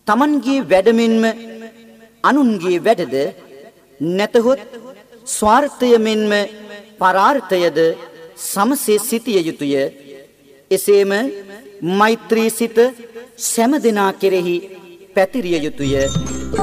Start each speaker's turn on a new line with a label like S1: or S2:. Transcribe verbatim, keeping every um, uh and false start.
S1: තමන්ගේ වැඩමෙන්ම අනුන්ගේ වැඩද නැතහොත් ස්වාර්ථය මෙන්ම පරාර්ථයද සමසේ සිටිය යුතුය. එසේම මෛත්‍රී සිත සෑම දෙනා කෙරෙහි පැතිරිය යුතුය.